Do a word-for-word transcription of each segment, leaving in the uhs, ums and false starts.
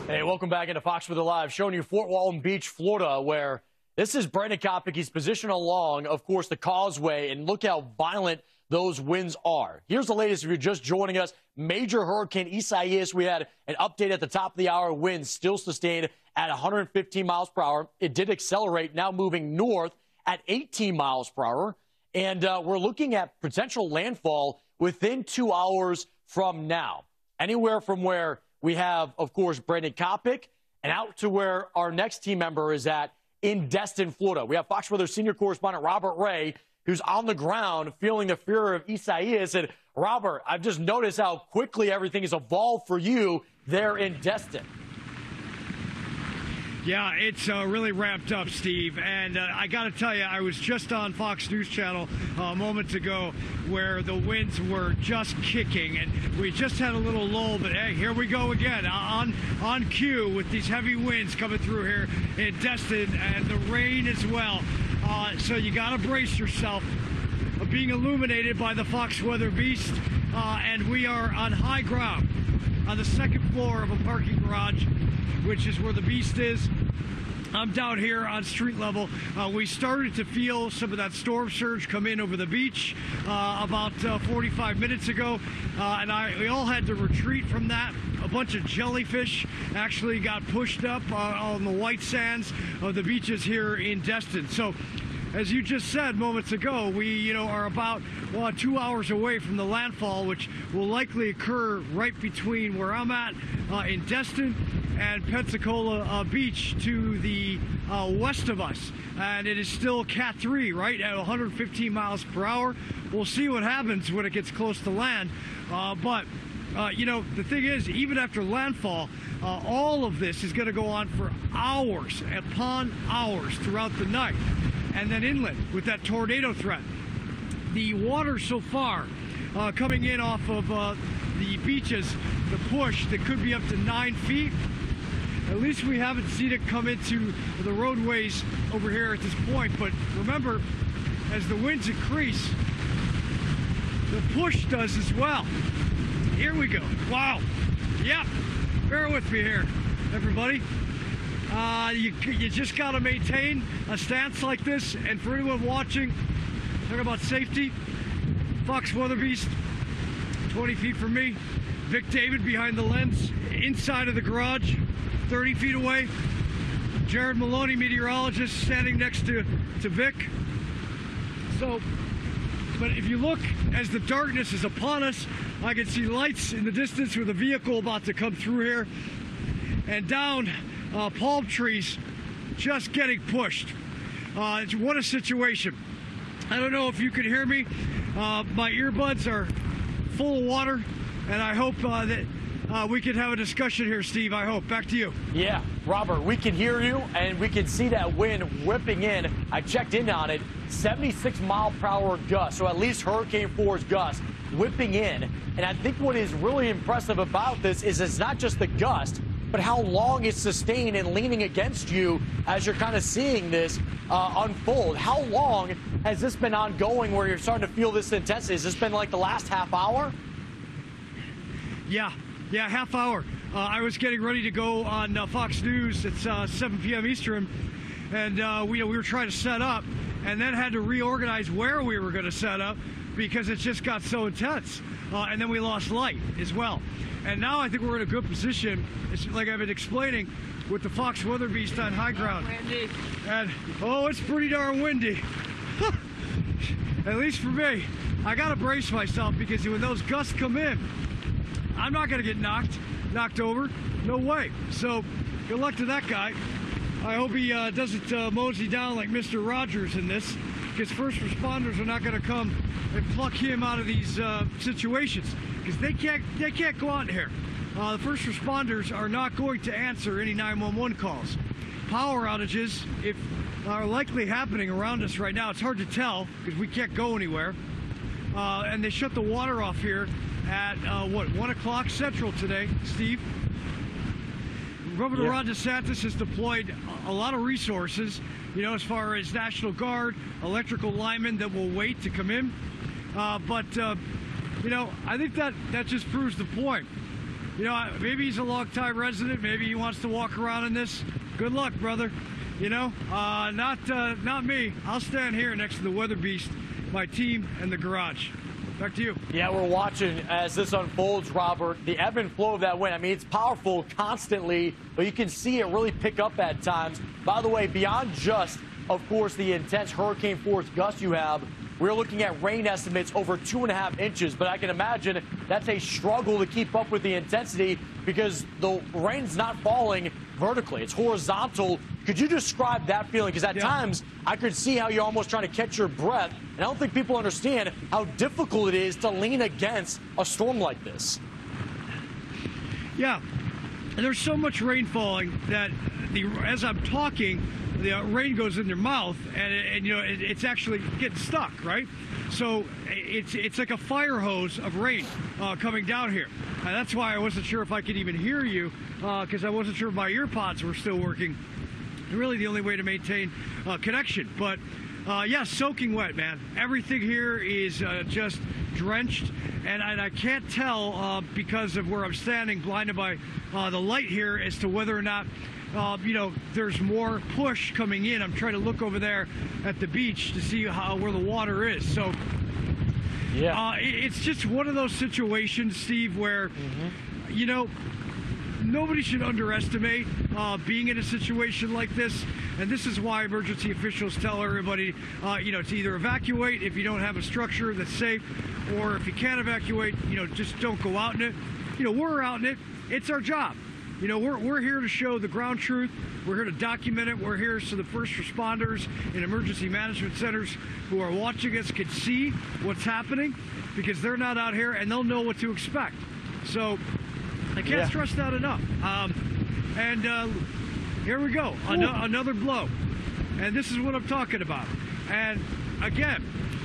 Hey, welcome back into Fox Weather Live, showing you Fort Walton Beach, Florida, where this is Brendan Kopic. He's positioned along, of course, the causeway, and look how violent those winds are. Here's the latest if you're just joining us. Major Hurricane Isaias. We had an update at the top of the hour. Winds still sustained at one hundred fifteen miles per hour. It did accelerate, now moving north at eighteen miles per hour. And uh, we're looking at potential landfall within two hours from now. Anywhere from where we have, of course, Brendan Kopic, and out to where our next team member is at in Destin, Florida. We have Fox Weather senior correspondent Robert Ray, who's on the ground feeling the fear of Isaias. And Robert, I've just noticed how quickly everything has evolved for you there in Destin. Yeah, it's uh, really ramped up, Steve. And uh, I got to tell you, I was just on Fox News Channel uh, moments ago where the winds were just kicking. And we just had a little lull, but hey, here we go again on, on cue with these heavy winds coming through here in Destin and the rain as well. Uh, so you got to brace yourself. Uh, being illuminated by the Fox Weather Beast. Uh, and we are on high ground on the second floor of a parking garage, which is where the Beast is. I'm down here on street level. Uh, we started to feel some of that storm surge come in over the beach uh, about uh, forty-five minutes ago, uh, and I, we all had to retreat from that. A bunch of jellyfish actually got pushed up uh, on the white sands of the beaches here in Destin. So, as you just said moments ago, we, you know, are about well, two hours away from the landfall, which will likely occur right between where I'm at uh, in Destin and Pensacola uh, Beach to the uh, west of us. And it is still Cat three, right, at one hundred fifteen miles per hour. We'll see what happens when it gets close to land. Uh, but, uh, you know, the thing is, even after landfall, uh, all of this is going to go on for hours upon hours throughout the night. And then inland with that tornado threat. The water so far uh, coming in off of uh, the beaches, the push that could be up to nine feet. At least we haven't seen it come into the roadways over here at this point. But remember, as the winds increase, the push does as well. Here we go. Wow. Yep. Bear with me here, everybody. Uh, you, you just got to maintain a stance like this. And for anyone watching, talk about safety, Fox Weather Beast, twenty feet from me. Vic David behind the lens, inside of the garage, thirty feet away. Jared Maloney, meteorologist, standing next to, to Vic. So, but if you look as the darkness is upon us, I can see lights in the distance with a vehicle about to come through here. And down, Uh, palm trees just getting pushed. Uh, what a situation. I don't know if you can hear me. Uh, my earbuds are full of water, and I hope uh, that uh, we can have a discussion here, Steve. I hope. Back to you. Yeah, Robert, we can hear you, and we can see that wind whipping in. I checked in on it, seventy-six mile per hour gust, so at least Hurricane force gust whipping in. And I think what is really impressive about this is it's not just the gust, but how long it's sustained and leaning against you as you're kind of seeing this uh, unfold. How long has this been ongoing where you're starting to feel this intensity? Has this been like the last half hour? Yeah, yeah, half hour. Uh, I was getting ready to go on uh, Fox News. It's uh, seven p m Eastern, and uh, we, we were trying to set up and then had to reorganize where we were going to set up because it just got so intense. Uh, and then we lost light as well. And now I think we're in a good position, it's like I've been explaining, with the Fox Weather Beast on high ground. Windy. And, oh, it's pretty darn windy. At least for me. I got to brace myself because when those gusts come in, I'm not going to get knocked, knocked over. No way. So, good luck to that guy. I hope he uh, doesn't uh, mosey down like Mister Rogers in this, because first responders are not going to come and pluck him out of these uh, situations. Because they can't, they can't go out here. Uh, the first responders are not going to answer any nine one one calls. Power outages, if are likely happening around us right now. It's hard to tell because we can't go anywhere. Uh, and they shut the water off here at uh, what one o'clock Central today, Steve. Governor yeah. Ron DeSantis has deployed a lot of resources, you know, as far as National Guard, electrical linemen that will wait to come in. Uh, but uh, you know, I think that that just proves the point. you know, maybe he's a long-time resident. Maybe he wants to walk around in this. Good luck, brother. You know, uh, not uh, not me. I'll stand here next to the weather beast, my team, and the garage. Back to you. Yeah, we're watching as this unfolds, Robert. The ebb and flow of that wind. I mean, it's powerful constantly, but you can see it really pick up at times. By the way, beyond just, of course, the intense hurricane force gusts you have, we're looking at rain estimates over two and a half inches, but I can imagine that's a struggle to keep up with the intensity because the rain's not falling vertically. It's horizontal. Could you describe that feeling? Because at yeah. times I could see how you're almost trying to catch your breath, and I don't think people understand how difficult it is to lean against a storm like this. Yeah, and there's so much rain falling that the, as I'm talking, the uh, rain goes in your mouth, and, and you know it, it's actually getting stuck, right? So it's it's like a fire hose of rain uh, coming down here, and that's why I wasn't sure if I could even hear you, because uh, I wasn't sure if my ear pods were still working. Really, the only way to maintain uh, connection, but uh, yeah, soaking wet, man. Everything here is uh, just drenched, and, and I can't tell uh, because of where I'm standing, blinded by uh, the light here, as to whether or not. Uh, you know, there's more push coming in. I'm trying to look over there at the beach to see how where the water is. So, yeah, uh, it, it's just one of those situations, Steve, where, mm-hmm. you know, nobody should underestimate uh, being in a situation like this. And this is why emergency officials tell everybody, uh, you know, to either evacuate if you don't have a structure that's safe, or if you can't evacuate, you know, just don't go out in it. You know, we're out in it. It's our job. You know, we're, we're here to show the ground truth. We're here to document it. We're here so the first responders and emergency management centers who are watching us can see what's happening, because they're not out here and they'll know what to expect. So I can't yeah. stress that enough. Um, and uh, here we go, An another blow. And this is what I'm talking about. And again,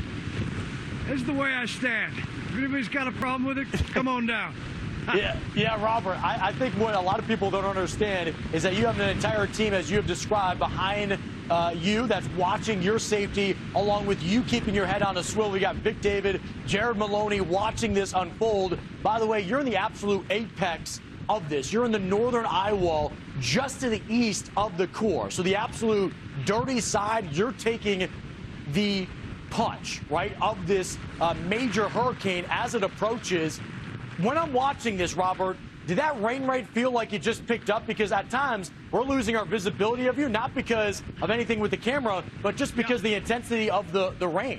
this is the way I stand. If anybody's got a problem with it, come on down. Yeah, yeah, Robert, I, I think what a lot of people don't understand is that you have an entire team, as you have described, behind uh, you that's watching your safety, along with you keeping your head on a swivel. We got Vic David, Jared Maloney watching this unfold. By the way, you're in the absolute apex of this. You're in the northern eye wall, just to the east of the core. So the absolute dirty side, you're taking the punch, right, of this uh, major hurricane as it approaches. When I'm watching this, Robert, did that rain rate feel like it just picked up? Because at times we're losing our visibility of you, not because of anything with the camera, but just because yeah. the intensity of the, the rain.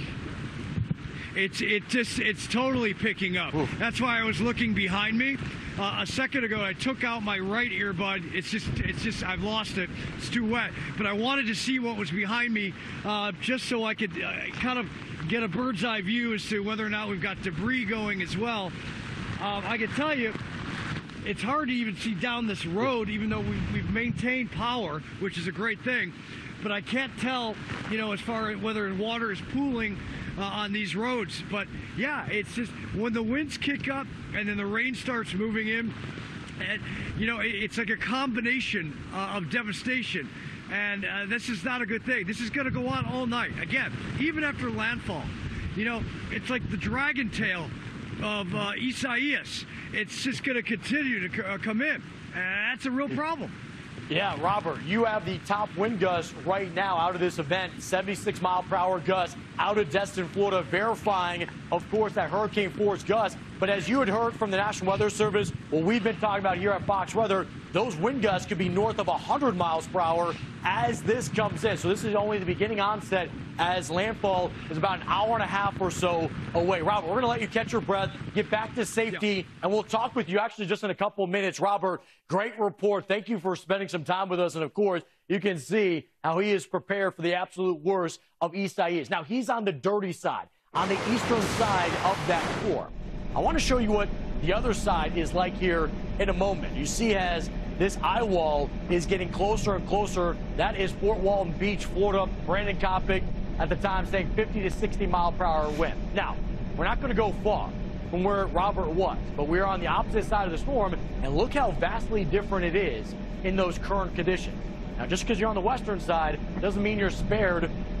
It's it just it's totally picking up. Oof. That's why I was looking behind me uh, a second ago. I took out my right earbud. It's just it's just I've lost it. It's too wet. But I wanted to see what was behind me, uh, just so I could uh, kind of get a bird's eye view as to whether or not we've got debris going as well. Um, I can tell you, it's hard to even see down this road, even though we've, we've maintained power, which is a great thing. But I can't tell, you know, as far as whether water is pooling uh, on these roads. But yeah, it's just when the winds kick up and then the rain starts moving in, and you know, it, it's like a combination uh, of devastation. And uh, this is not a good thing. This is going to go on all night. Again, even after landfall, you know, it's like the dragon tail of uh, Isaias. It's just going to continue to uh, come in. And that's a real problem. Yeah, Robert, you have the top wind gust right now out of this event, seventy-six mile per hour gust out of Destin, Florida, verifying, of course, that hurricane force gust. But as you had heard from the National Weather Service, what we've been talking about here at Fox Weather, those wind gusts could be north of one hundred miles per hour as this comes in. So this is only the beginning onset, as landfall is about an hour and a half or so away. Robert, we're going to let you catch your breath, get back to safety, yeah. and we'll talk with you actually just in a couple of minutes. Robert, great report. Thank you for spending some time with us. And, of course, you can see how he is prepared for the absolute worst of Isaias. Now, he's on the dirty side, on the eastern side of that core. I want to show you what the other side is like here in a moment. You see as this eye wall is getting closer and closer. That is Fort Walton Beach, Florida. Brandon Kopic at the time saying fifty to sixty mile per hour wind. Now, we're not going to go far from where Robert was, but we're on the opposite side of the storm, and look how vastly different it is in those current conditions. Now, just because you're on the western side doesn't mean you're spared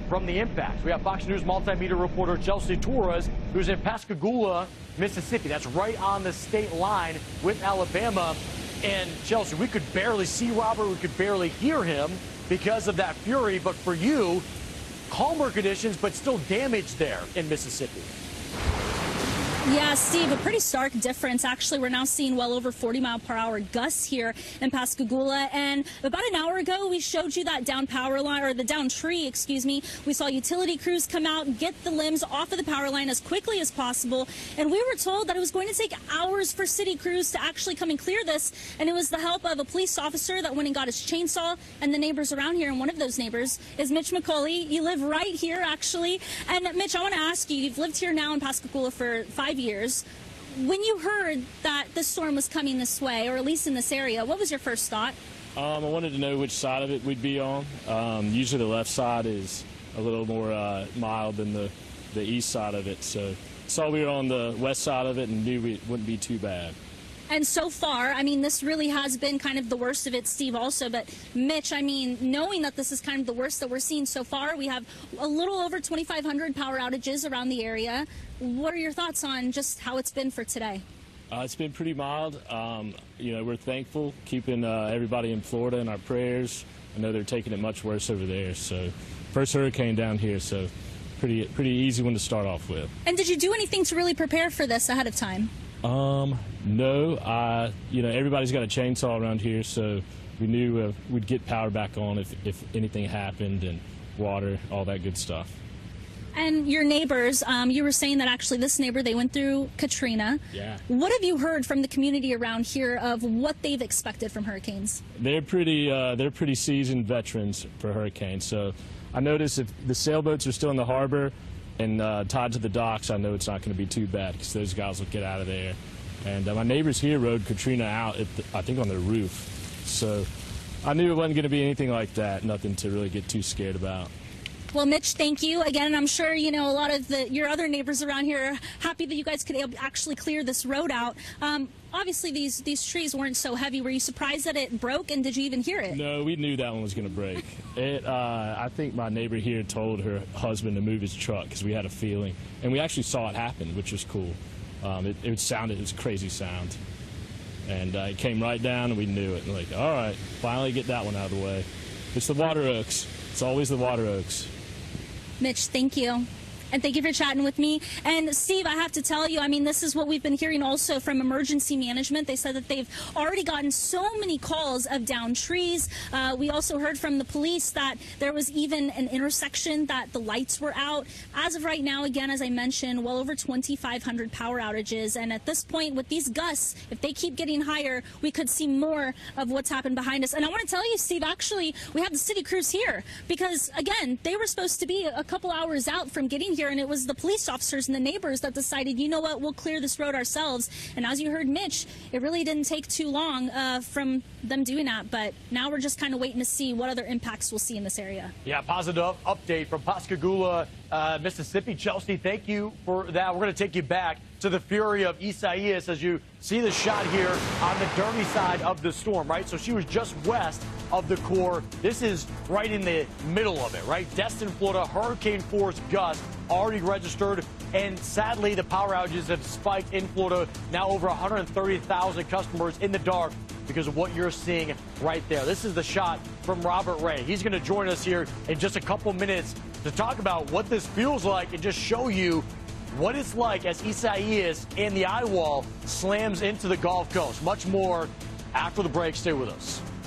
from the impact. We have Fox News multimedia reporter Chelsea Torres, who's in Pascagoula, Mississippi. That's right on the state line with Alabama. And Chelsea, we could barely see Robert. We could barely hear him because of that fury. But for you, calmer conditions, but still damage there in Mississippi. Yeah, Steve, a pretty stark difference. Actually, we're now seeing well over forty mile per hour gusts here in Pascagoula. And about an hour ago, we showed you that down power line, or the down tree, excuse me. We saw utility crews come out and get the limbs off of the power line as quickly as possible. And we were told that it was going to take hours for city crews to actually come and clear this. And it was the help of a police officer that went and got his chainsaw and the neighbors around here. And one of those neighbors is Mitch McCauley. You live right here, actually. And Mitch, I want to ask you, you've lived here now in Pascagoula for five years. When you heard that this storm was coming this way, or at least in this area, what was your first thought? Um, I wanted to know which side of it we'd be on. Um, usually the left side is a little more uh, mild than the, the east side of it. So saw we were on the west side of it and knew it wouldn't be too bad. And so far, I mean, this really has been kind of the worst of it, Steve, also. But, Mitch, I mean, knowing that this is kind of the worst that we're seeing so far, we have a little over twenty-five hundred power outages around the area. What are your thoughts on just how it's been for today? Uh, it's been pretty mild. Um, you know, we're thankful, keeping uh, everybody in Florida in our prayers. I know they're taking it much worse over there. So, first hurricane down here, so pretty, pretty easy one to start off with. And did you do anything to really prepare for this ahead of time? Um, no, uh, you know, everybody's got a chainsaw around here, so we knew uh, we'd get power back on if, if anything happened, and water, all that good stuff. And your neighbors, um, you were saying that actually this neighbor, they went through Katrina. Yeah. What have you heard from the community around here of what they've expected from hurricanes? They're pretty, uh, they're pretty seasoned veterans for hurricanes, so I noticed if the sailboats are still in the harbor and uh, tied to the docks, I know it's not going to be too bad because those guys will get out of there. And uh, my neighbors here rode Katrina out, at the, I think, on their roof. So I knew it wasn't going to be anything like that, nothing to really get too scared about. Well, Mitch, thank you. Again, I'm sure, you know, a lot of the, your other neighbors around here are happy that you guys could actually clear this road out. Um, obviously, these, these trees weren't so heavy. Were you surprised that it broke, and did you even hear it? No, we knew that one was going to break. It, uh, I think my neighbor here told her husband to move his truck because we had a feeling. And we actually saw it happen, which was cool. Um, it, it sounded, it was a crazy sound. And uh, it came right down, and we knew it. And like, all right, finally get that one out of the way. It's the water oaks. It's always the water oaks. Mitch, thank you. And thank you for chatting with me. And Steve, I have to tell you, I mean, this is what we've been hearing also from emergency management. They said that they've already gotten so many calls of downed trees. Uh, we also heard from the police that there was even an intersection that the lights were out. As of right now, again, as I mentioned, well over twenty-five hundred power outages. And at this point, with these gusts, if they keep getting higher, we could see more of what's happened behind us. And I want to tell you, Steve, actually, we have the city crews here because, again, they were supposed to be a couple hours out from getting here. Here, and it was the police officers and the neighbors that decided, you know what, we'll clear this road ourselves. And as you heard Mitch, it really didn't take too long uh, from them doing that. But now we're just kind of waiting to see what other impacts we'll see in this area. Yeah, positive update from Pascagoula, uh, Mississippi. Chelsea, thank you for that. We're going to take you back to the fury of Isaias as you see the shot here on the dirty side of the storm, right? So she was just west of the core. This is right in the middle of it, right? Destin, Florida, hurricane force gust already registered. And sadly, the power outages have spiked in Florida. Now over one hundred thirty thousand customers in the dark because of what you're seeing right there. This is the shot from Robert Ray. He's going to join us here in just a couple minutes to talk about what this feels like and just show you what it's like as Isaias and the eye wall slams into the Gulf Coast. Much more after the break. Stay with us.